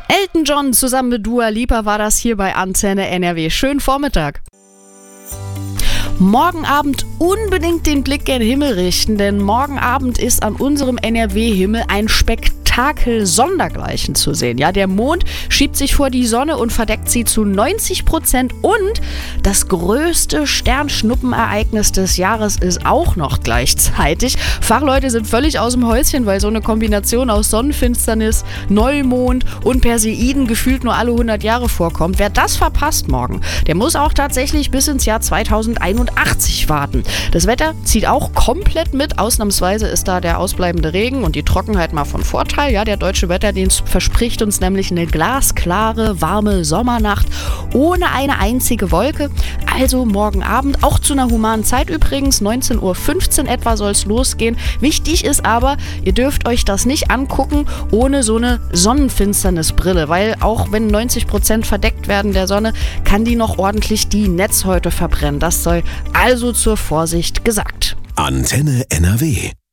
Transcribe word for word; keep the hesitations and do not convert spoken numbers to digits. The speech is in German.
Elton John zusammen mit Dua Lipa war das hier bei Antenne N R W. Schönen Vormittag. Morgen Abend unbedingt den Blick gen Himmel richten, denn morgen Abend ist an unserem N R W-Himmel ein Spektakel sondergleichen zu sehen. Ja, der Mond schiebt sich vor die Sonne und verdeckt sie zu neunzig Prozent und das größte Sternschnuppenereignis des Jahres ist auch noch gleichzeitig. Fachleute sind völlig aus dem Häuschen, weil so eine Kombination aus Sonnenfinsternis, Neumond und Perseiden gefühlt nur alle hundert Jahre vorkommt. Wer das verpasst morgen, der muss auch tatsächlich bis ins Jahr zweitausendeinundachtzig warten. Das Wetter zieht auch komplett mit. Ausnahmsweise ist da der ausbleibende Regen und die Trockenheit mal von Vorteil. Ja, der deutsche Wetterdienst verspricht uns nämlich eine glasklare, warme Sommernacht ohne eine einzige Wolke. Also morgen Abend, auch zu einer humanen Zeit übrigens, neunzehn Uhr fünfzehn etwa soll es losgehen. Wichtig ist aber, ihr dürft euch das nicht angucken ohne so eine Sonnenfinsternisbrille, weil auch wenn neunzig Prozent verdeckt werden der Sonne, kann die noch ordentlich die Netzhäute verbrennen. Das soll also zur Vorsicht gesagt. Antenne N R W.